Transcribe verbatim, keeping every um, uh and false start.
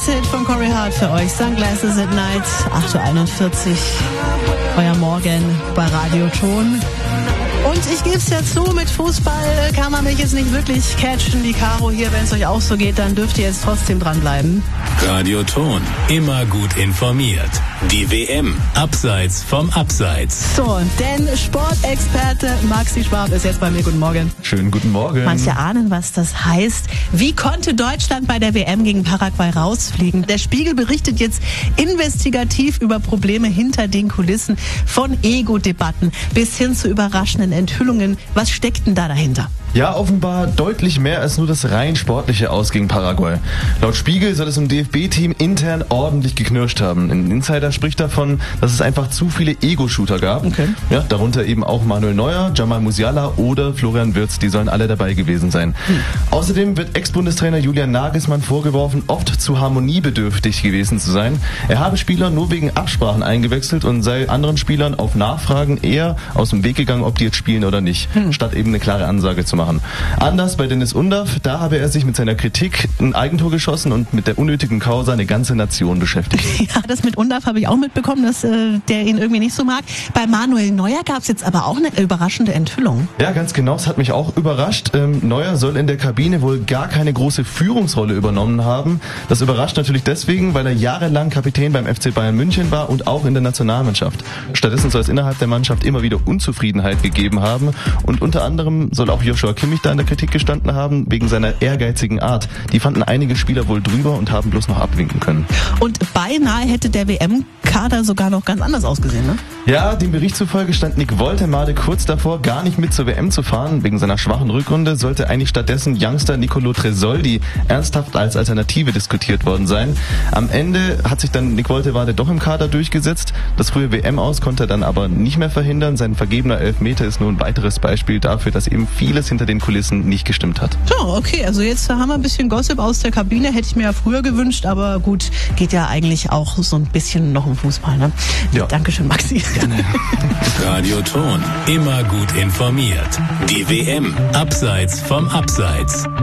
letzte Hit von Corey Hart für euch. Sunglasses at Night, acht Uhr einundvierzig. Euer Morgen bei Radio Ton. Und ich gebe es ja zu, mit Fußball kann man mich jetzt nicht wirklich catchen. Die Caro hier, wenn es euch auch so geht, dann dürft ihr jetzt trotzdem dranbleiben. Radio Ton, immer gut informiert. Die W M, abseits vom Abseits. So, denn Sportexperte Maxi Schwab ist jetzt bei mir. Guten Morgen. Schönen guten Morgen. Manche ahnen, was das heißt. Wie konnte Deutschland bei der W M gegen Paraguay rausfliegen? Der Spiegel berichtet jetzt investigativ über Probleme hinter den Kulissen, von Ego-Debatten bis hin zu überraschenden Enthüllungen. Was steckt denn da dahinter? Ja, offenbar deutlich mehr als nur das rein sportliche Aus gegen Paraguay. Laut Spiegel soll es im D F B-Team intern ordentlich geknirscht haben. Ein Insider spricht davon, dass es einfach zu viele Ego-Shooter gab. Okay. Ja, darunter eben auch Manuel Neuer, Jamal Musiala oder Florian Wirtz. Die sollen alle dabei gewesen sein. Hm. Außerdem wird Ex-Bundestrainer Julian Nagelsmann vorgeworfen, oft zu harmoniebedürftig gewesen zu sein. Er habe Spieler nur wegen Absprachen eingewechselt und sei anderen Spielern auf Nachfragen eher aus dem Weg gegangen, ob die jetzt spielen oder nicht, hm. statt eben eine klare Ansage zu machen. Anders bei Dennis Undaff, da habe er sich mit seiner Kritik ein Eigentor geschossen und mit der unnötigen Causa eine ganze Nation beschäftigt. Ja, das mit Undaff habe ich auch mitbekommen, dass äh, der ihn irgendwie nicht so mag. Bei Manuel Neuer gab es jetzt aber auch eine überraschende Enthüllung. Ja, ganz genau, es hat mich auch überrascht. Ähm, Neuer soll in der Kabine wohl gar keine große Führungsrolle übernommen haben. Das überrascht natürlich deswegen, weil er jahrelang Kapitän beim F C Bayern München war und auch in der Nationalmannschaft. Stattdessen soll es innerhalb der Mannschaft immer wieder Unzufriedenheit gegeben haben und unter anderem soll auch Joshua Kimmich da in der Kritik gestanden haben, wegen seiner ehrgeizigen Art. Die fanden einige Spieler wohl drüber und haben bloß noch abwinken können. Und beinahe hätte der W M-Kader sogar noch ganz anders ausgesehen, ne? Ja, dem Bericht zufolge stand Nick Woltemade kurz davor, gar nicht mit zur W M zu fahren. Wegen seiner schwachen Rückrunde sollte eigentlich stattdessen Youngster Nicolo Tresoldi ernsthaft als Alternative diskutiert worden sein. Am Ende hat sich dann Nick Woltemade doch im Kader durchgesetzt. Das frühe W M-Aus konnte er dann aber nicht mehr verhindern. Sein vergebener Elfmeter ist nur ein weiteres Beispiel dafür, dass eben vieles hinter den Kulissen nicht gestimmt hat. So, okay, also jetzt haben wir ein bisschen Gossip aus der Kabine. Hätte ich mir ja früher gewünscht, aber gut, geht ja eigentlich auch so ein bisschen noch um Fußball, ne? Ja. Dankeschön, Maxi. Gerne. Radio Ton, immer gut informiert. Die W M, abseits vom Abseits.